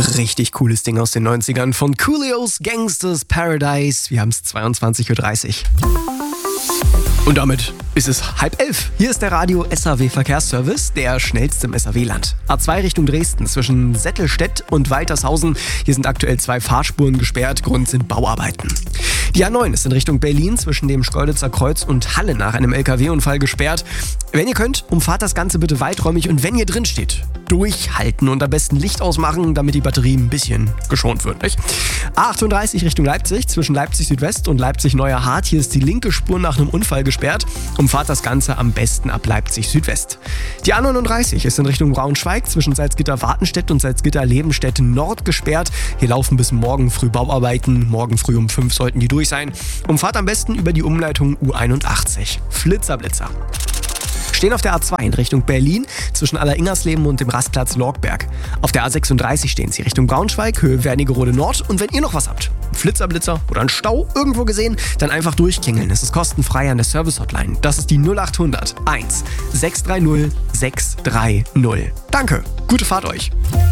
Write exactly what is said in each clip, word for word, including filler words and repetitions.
Richtig cooles Ding aus den neunzigern von Coolios Gangsters Paradise. Wir haben es zweiundzwanzig Uhr dreißig. Und damit ist es halb elf. Hier ist der Radio S A W Verkehrsservice, der schnellste im S A W-Land. A zwei Richtung Dresden zwischen Settelstedt und Waltershausen. Hier sind aktuell zwei Fahrspuren gesperrt. Grund sind Bauarbeiten. Die A neun ist in Richtung Berlin zwischen dem Schkeuditzer Kreuz und Halle nach einem L K W-Unfall gesperrt. Wenn ihr könnt, umfahrt das Ganze bitte weiträumig und wenn ihr drin steht, durchhalten und am besten Licht ausmachen, damit die Batterie ein bisschen geschont wird. Nicht? A achtunddreißig Richtung Leipzig zwischen Leipzig Südwest und Leipzig Neuer Hart. Hier ist die linke Spur nach einem Unfall gesperrt. Umfahrt das Ganze am besten ab Leipzig Südwest. Die A neununddreißig ist in Richtung Braunschweig zwischen Salzgitter-Wartenstedt und Salzgitter-Lebenstedt Nord gesperrt. Hier laufen bis morgen früh Bauarbeiten. Morgen früh um fünf sollten die durch sein. Umfahrt am besten über die Umleitung U einundachtzig. Flitzerblitzer. Stehen auf der A zwei in Richtung Berlin zwischen Alleringersleben und dem Rastplatz Lorgberg. Auf der A sechsunddreißig stehen sie Richtung Braunschweig, Höhe Wernigerode Nord. Und wenn ihr noch was habt, Flitzerblitzer oder einen Stau irgendwo gesehen, dann einfach durchklingeln. Es ist kostenfrei an der Service-Hotline. Das ist die null achthundert eins sechs drei null sechs drei null. Danke, gute Fahrt euch.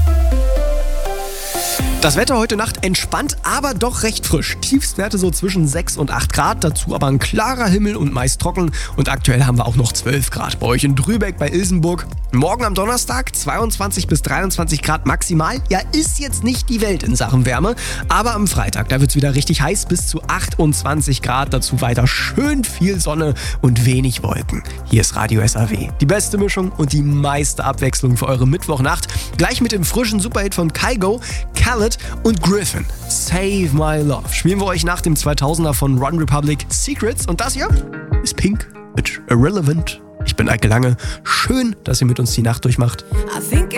Das Wetter heute Nacht entspannt, aber doch recht frisch. Tiefstwerte so zwischen sechs und acht Grad, dazu aber ein klarer Himmel und meist trocken. Und aktuell haben wir auch noch zwölf Grad bei euch in Drübeck bei Ilsenburg. Morgen am Donnerstag zweiundzwanzig bis dreiundzwanzig Grad maximal. Ja, ist jetzt nicht die Welt in Sachen Wärme, aber am Freitag, da wird es wieder richtig heiß, bis zu achtundzwanzig Grad. Dazu weiter schön viel Sonne und wenig Wolken. Hier ist Radio S A W. Die beste Mischung und die meiste Abwechslung für eure Mittwochnacht. Gleich mit dem frischen Superhit von Kygo, Khaled und Griffin. Save My Love. Spielen wir euch nach dem zweitausender von Run Republic Secrets. Und das hier ist Pink mit Irrelevant. Ich bin Eike Lange. Schön, dass ihr mit uns die Nacht durchmacht. I think